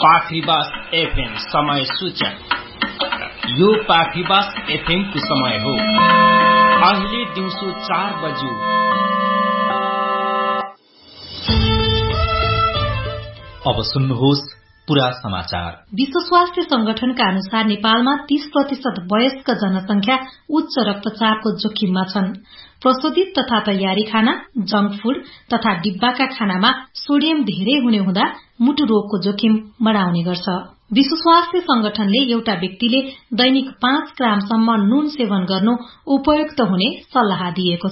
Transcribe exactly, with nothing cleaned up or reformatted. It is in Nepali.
पाखरीबास एफएम समय सूचक। यो पाखरीबास एफएम को समय हो अहिले दिउँसो चार बज्यो। अब सुन्नुहोस् पूरा समाचार। विश्व स्वास्थ्य संगठनका अनुसार नेपालमा तीस प्रतिशत वयस्क जनसंख्या उच्च रक्तचापको जोखिममा छन्। प्रशोधित तथा तयारी खाना, जंक फूड तथा डिब्बाका खानामा सोडियम धेरै हुने हुँदा मुटु रोगको जोखिम बढाउने गर्छ। विश्व स्वास्थ्य संगठनले एउटा व्यक्तिले दैनिक पाँच ग्रामसम्म नुन सेवन गर्नु उपयुक्त हुने सल्लाह दिएको